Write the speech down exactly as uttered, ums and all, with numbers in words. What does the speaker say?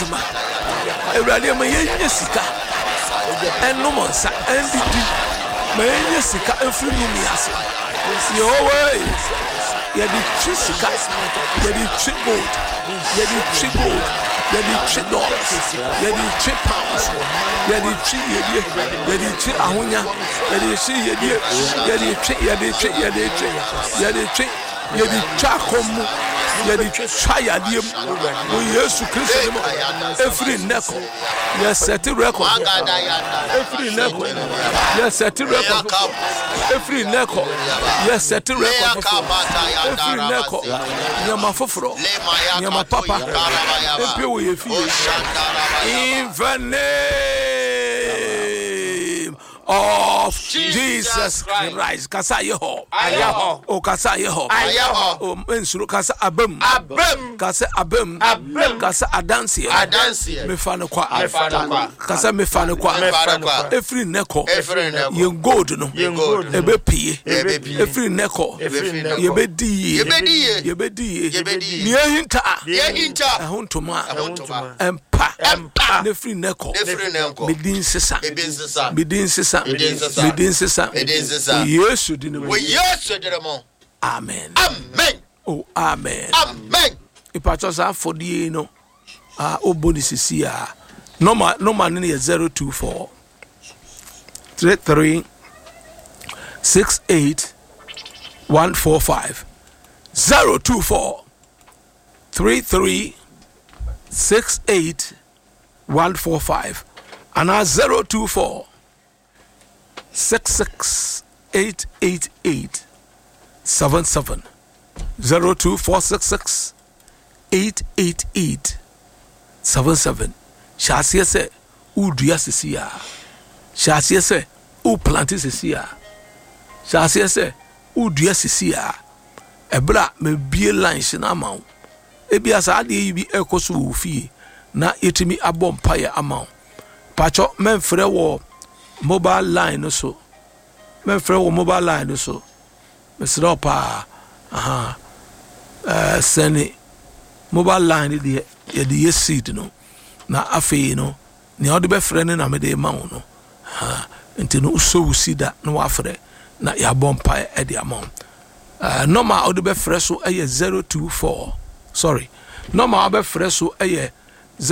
adwuma ewurade ma yenye sika eno monsa endidi ma yenye sika efiri mu miase Yehovah ya di three sika ya di three gold ya di three gold ya di three dollars ya di three pounds ya di three ya di ya di three ahonya ya di three ya di ya di three ya di three ya di three ya di three ya di chakomu ya di chaya diem o Yesu Kristo mo every neko ya set record every neko ya set record every neko ya set record every neko ya mafoforo ya mapapa epe wo ye fie in the name of Jesus Christ. Kasa yeho ayaho o kasa yeho ayaho o mensuru kasa abem abem kasa abem abem kasa adansi adansi me fa ne kwa me fa ne kwa kasa me fa ne kwa me fa ne kwa efri neko efri neko ye gold no ye gold ebe pie ebe pie efri neko efri neko ye be di ye be di ye be di ye be di ye hinta ye hinta ahontoma ahontoma empa empa efri neko efri neko bedin sesa bedin sesa bedin sesa bedin sesa bedin sesa Yesu dinemo we Yesu dinemo amen amen oh amen amen ipacho sa fodie no ah obonisisi a normal normal ne zero two four three three six eight one four five zero two four three three six eight one four five and now zero two four six six eight eight eight seven seven zero two four six six eight eight eight seven seven. Shasiye se u duya sisiya. Shasiye se u planti sisiya. Shasiye se u duya sisiya. Ebra me bie lunch na ma. Ebi asa ade yi ekoso wo fie na yetimi abom paye ama. Pacho memfre wo mobile line so. Memfre wo mobile line so. Mesro pa aha eh seni mobile line de ye de seed no na afei no ne odi be frɛ ne na me de ma wo no ha enti no so usida no wa frɛ na ya bompa e de ama eh normal odi be frɛ so e zero two four sorry normal be frɛ so e